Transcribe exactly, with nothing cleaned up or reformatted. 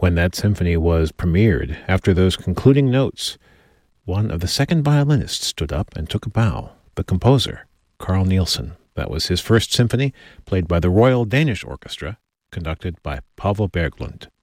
When that symphony was premiered, after those concluding notes, one of the second violinists stood up and took a bow. The composer, Carl Nielsen. That was his first symphony, played by the Royal Danish Orchestra, conducted by Pavel Berglund.